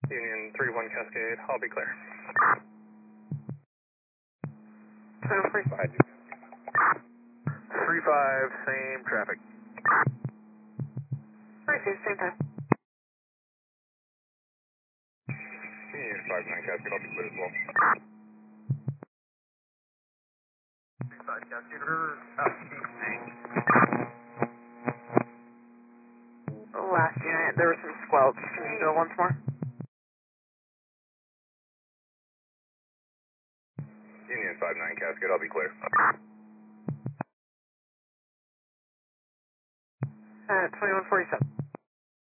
Union 3-1 Cascade, I'll be clear. 245. 3-5, same traffic. 3-2, same time. Union 5-9 Cascade, I'll be clear as well. 3-5 Cascade, Last unit, there were some squelch. Can you go once more? Union 5-9 Cascade, I'll be clear. 2147.